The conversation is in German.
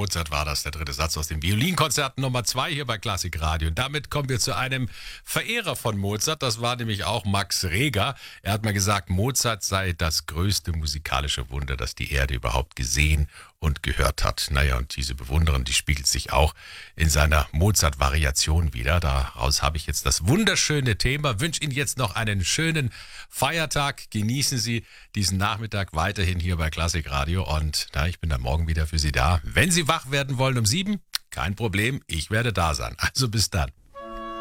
Mozart war das, der dritte Satz aus dem Violinkonzert Nummer 2 hier bei Klassik Radio. Und damit kommen wir zu einem Verehrer von Mozart. Das war nämlich auch Max Reger. Er hat mal gesagt, Mozart sei das größte musikalische Wunder, das die Erde überhaupt gesehen und gehört hat. Naja, und diese Bewunderung, die spiegelt sich auch in seiner Mozart-Variation wieder. Daraus habe ich jetzt das wunderschöne Thema. Wünsche Ihnen jetzt noch einen schönen Feiertag. Genießen Sie diesen Nachmittag weiterhin hier bei Klassik Radio. Und ich bin dann morgen wieder für Sie da. Wenn Sie wach werden wollen um 7, kein Problem, ich werde da sein. Also bis dann.